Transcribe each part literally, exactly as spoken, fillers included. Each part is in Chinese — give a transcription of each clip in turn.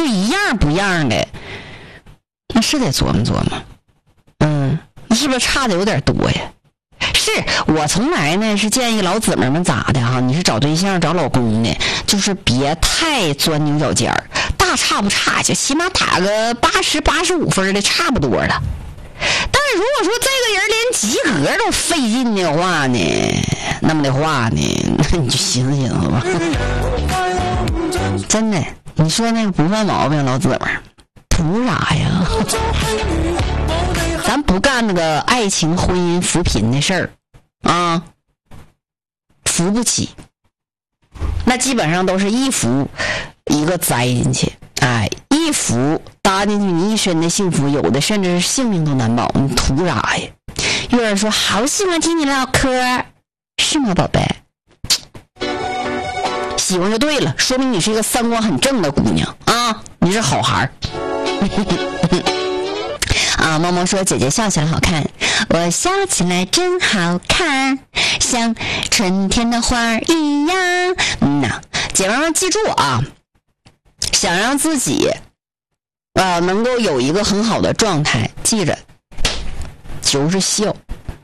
就一样不样的，那是得琢磨琢磨。嗯，那是不是差的有点多呀？是我从来呢是建议老姊妹们咋的哈，你是找对象找老公的，就是别太钻牛角尖儿，大差不差，就起码打个八十八十五分的差不多了。但是如果说这个人连及格都费劲的话呢，那么的话呢，那你就寻思寻思吧。真的，你说那个不犯毛病老姊妹图啥呀？咱不干那个爱情婚姻扶贫的事儿啊，扶不起，那基本上都是一扶一个栽进去，哎，一扶搭进去你一身的幸福，有的甚至是性命都难保，你图啥呀？有人说好喜欢听你唠嗑，是吗宝贝？喜欢就对了，说明你是一个三观很正的姑娘啊，你是好孩儿。啊，猫猫说姐姐笑起来好看，我笑起来真好看，像春天的花一样。嗯呐，姐妹们记住啊，想让自己啊能够有一个很好的状态，记着就是笑，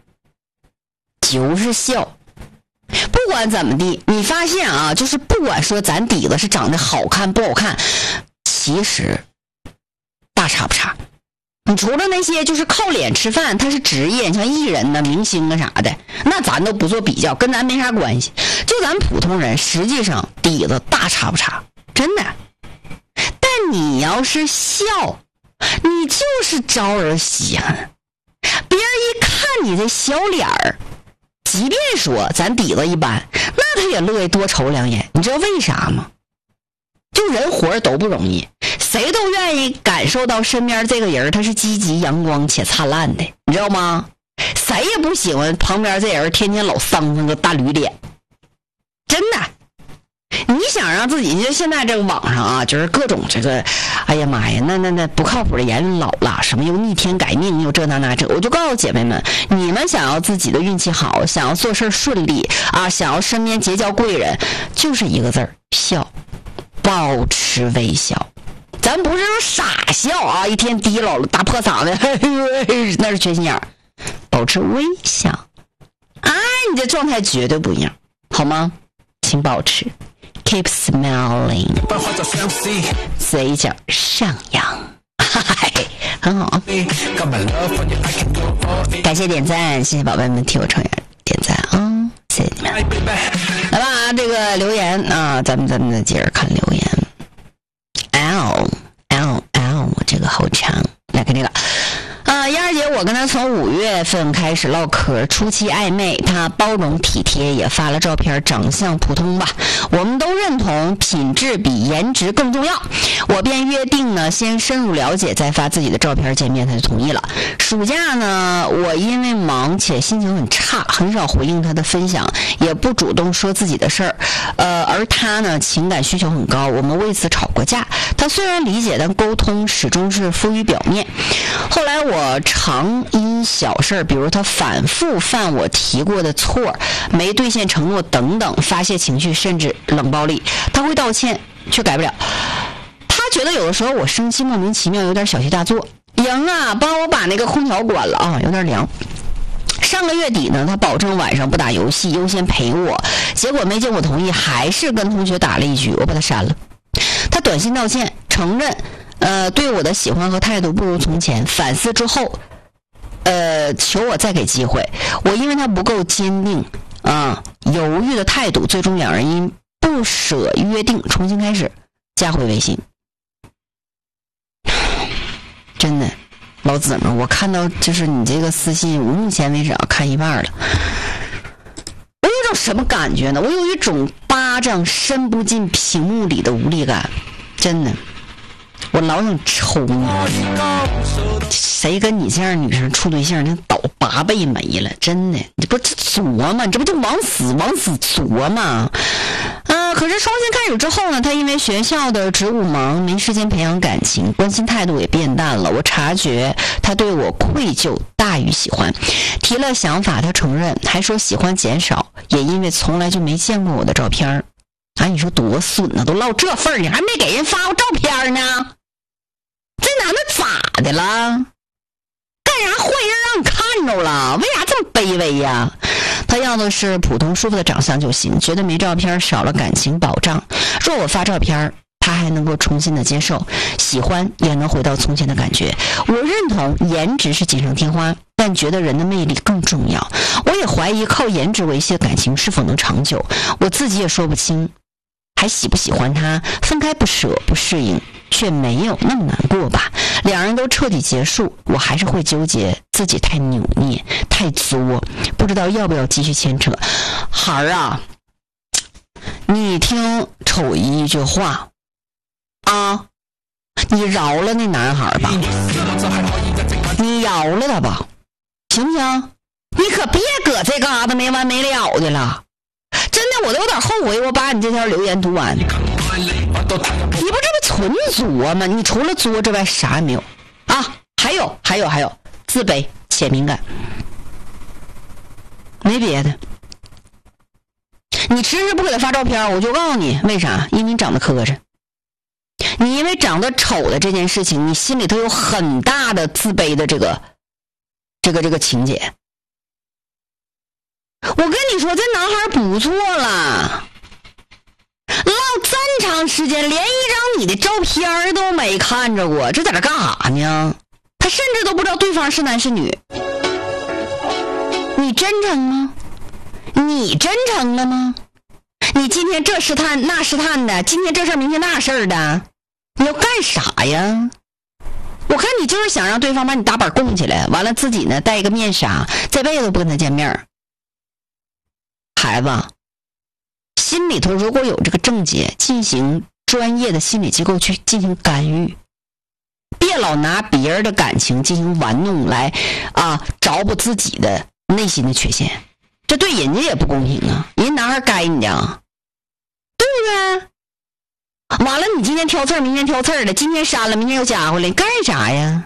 就是笑。不管怎么地，你发现啊，就是不管说咱底子是长得好看不好看，其实大差不差。你除了那些就是靠脸吃饭，他是职业，像艺人呢、明星啊啥的，那咱都不做比较，跟咱没啥关系。就咱普通人，实际上底子大差不差，真的。但你要是笑，你就是招人稀罕。别人一看你这小脸儿，即便说咱底子一般，那他也乐意多瞅两眼。你知道为啥吗？就人活着都不容易，谁都愿意感受到身边这个人他是积极阳光且灿烂的，你知道吗？谁也不喜欢旁边这人天天老丧那个大驴脸，真的。你想让自己，就现在这个网上啊，就是各种这个，哎呀妈呀，那那那不靠谱的言论老了，什么又逆天改命，又这那那这，我就告诉姐妹们，你们想要自己的运气好，想要做事顺利啊，想要身边结交贵人，就是一个字儿，笑。保持微笑，咱不是说傻笑啊，一天低老了大破嗓子，嘿嘿，那是缺心眼儿。保持微笑，哎，你这状态绝对不一样，好吗？请保持 ，keep smiling， 嘴角上扬，嗨，很好。感谢点赞，谢谢宝贝们替我抽点赞啊，谢谢你们。来吧，这个留言啊，咱们咱们再接着看留言。L L L， 这个好长，来看这个。啊，燕儿姐，我跟他从五月份开始唠嗑，初期暧昧，他包容体贴，也发了照片，长相普通吧。我们都认同品质比颜值更重要，我便约定呢，先深入了解，再发自己的照片见面，他就同意了。暑假呢，我因为忙且心情很差，很少回应他的分享，也不主动说自己的事儿。呃，而他呢，情感需求很高，我们为此吵过架。他虽然理解，但沟通始终是浮于表面。后来我我常因小事，比如他反复犯我提过的错，没兑现承诺等等发泄情绪，甚至冷暴力。他会道歉，却改不了。他觉得有的时候我生气莫名其妙，有点小题大做。莹啊，帮我把那个空调关了啊，有点凉。上个月底呢，他保证晚上不打游戏，优先陪我，结果没经我同意，还是跟同学打了一局，我把他删了。他短信道歉，承认呃，对我的喜欢和态度不如从前，反思之后，呃，求我再给机会。我因为他不够坚定啊，犹豫的态度，最终两人因不舍约定重新开始，加回微信。真的，老姊们，我看到就是你这个私信，我目前为止啊看一半了。我有一种什么感觉呢？我有一种巴掌伸不进屏幕里的无力感，真的。我老想抽你，谁跟你这样女生处对象，那倒八倍没了，真的，你不是琢磨，你这不就往死往死琢磨啊？呃，可是双薪开始之后呢，他因为学校的职务忙，没时间培养感情，关心态度也变淡了。我察觉他对我愧疚大于喜欢，提了想法，他承认，还说喜欢减少，也因为从来就没见过我的照片。啊，你说多损呢？都落这份儿，你还没给人发过照片呢？ 的了？干啥坏人让你看着了？为啥这么卑微呀？他要的是普通舒服的长相就行，觉得没照片少了感情保障。若我发照片，他还能够重新的接受，喜欢也能回到从前的感觉。我认同颜值是锦上添花，但觉得人的魅力更重要。我也怀疑靠颜值维系的感情是否能长久，我自己也说不清。还喜不喜欢他？分开不舍不适应，却没有那么难过吧。两人都彻底结束，我还是会纠结自己太扭捏太作，不知道要不要继续牵扯。孩儿啊，你听瞅一句话啊，你饶了那男孩吧，你饶了他吧，行不行？你可别搁这嘎达没完没了的了，真的我都有点后悔我把你这条留言读完。你不这不纯作吗？你除了作之外啥也没有啊。还有还有还有自卑且敏感，没别的。你迟迟不给他发照片，我就告诉你为啥，因为你长得磕碜。你因为长得丑的这件事情，你心里头有很大的自卑的这个这个这个情节。我跟你说，这男孩不错了，唠这么长时间，连一张你的照片都没看着过，这在这干啥呢？他甚至都不知道对方是男是女。你真诚吗？你真诚了吗？你今天这试探那试探的，今天这事儿明天那事儿的，你要干啥呀？我看你就是想让对方把你打板供起来，完了自己呢戴一个面纱，这辈子都不跟他见面。孩子，心里头如果有这个症结，进行专业的心理机构去进行干预，别老拿别人的感情进行玩弄来啊找补自己的内心的缺陷，这对人家也不公平啊，人男孩该你的，对不对？完了你今天挑刺儿明天挑刺儿的，今天删了明天又加回来，干啥呀？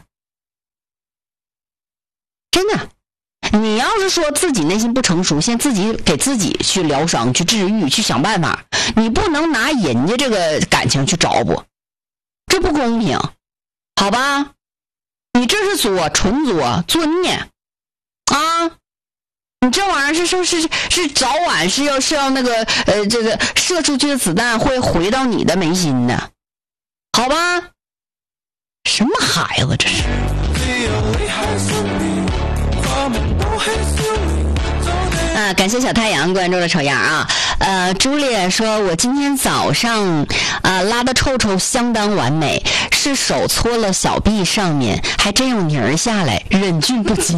真的，你要是说自己内心不成熟，先自己给自己去疗伤去治愈去想办法，你不能拿人家这个感情去找补，这不公平，好吧？你这是作，纯作作孽啊！你这玩意儿是是是是早晚是要是要那个呃这个射出去的子弹会回到你的眉心的，好吧？什么孩子这是？啊，感谢小太阳关注了丑样啊。呃，朱丽说，我今天早上啊、呃、拉的臭臭相当完美，是手搓了小臂上面，还真有泥儿下来，忍俊不禁。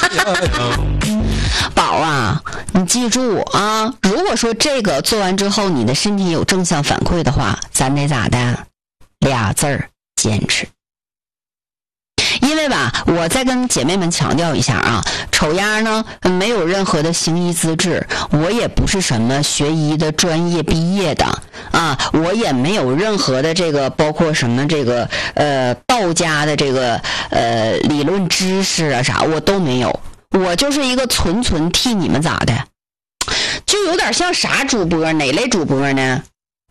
宝啊，你记住啊，如果说这个做完之后你的身体有正向反馈的话，咱得咋的？俩字儿，坚持。因为吧，我再跟姐妹们强调一下啊，丑丫呢没有任何的行医资质，我也不是什么学医的专业毕业的啊，我也没有任何的这个包括什么这个呃道家的这个呃理论知识啊啥，我都没有，我就是一个纯纯替你们咋的，就有点像啥主播，哪类主播呢？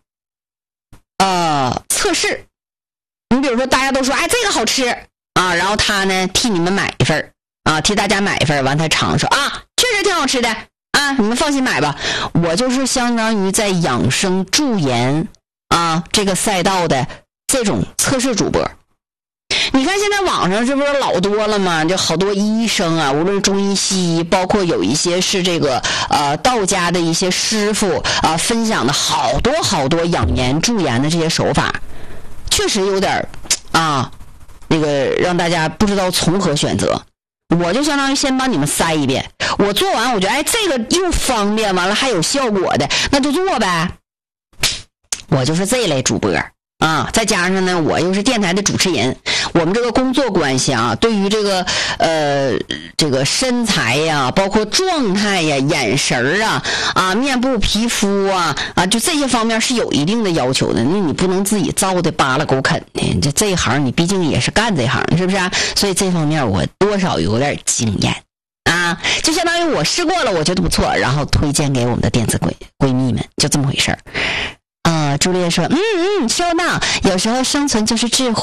呃，测试。你比如说大家都说哎这个好吃啊，然后他呢替你们买一份啊，替大家买一份，完他尝说啊，确实挺好吃的啊，你们放心买吧。我就是相当于在养生助颜啊这个赛道的这种测试主播。你看现在网上这不是老多了吗？就好多医生啊，无论中医西医，包括有一些是这个呃道家的一些师傅啊，分享的好多好多养颜助颜的这些手法，确实有点啊那个让大家不知道从何选择。我就相当于先帮你们塞一遍，我做完我觉得哎这个又方便，完了还有效果的，那就做呗。我就是这类主播啊，再加上呢我又是电台的主持人，我们这个工作关系啊，对于这个呃这个身材呀，包括状态呀，眼神啊啊面部皮肤啊啊就这些方面是有一定的要求的，那你不能自己造的扒拉狗啃的，这这一行你毕竟也是干这行，是不是啊？所以这方面我多少有点经验啊，就相当于我试过了我觉得不错，然后推荐给我们的电子闺闺蜜们，就这么回事儿。呃，朱丽叶说，嗯嗯，收到。有时候生存就是智慧。